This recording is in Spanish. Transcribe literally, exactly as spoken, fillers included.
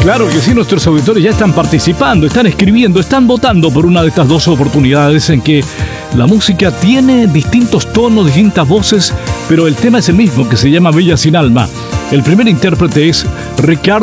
Claro que sí, nuestros auditores ya están participando, están escribiendo, están votando por una de estas dos oportunidades en que la música tiene distintos tonos, distintas voces, pero el tema es el mismo, que se llama Bella sin alma. El primer intérprete es Ricardo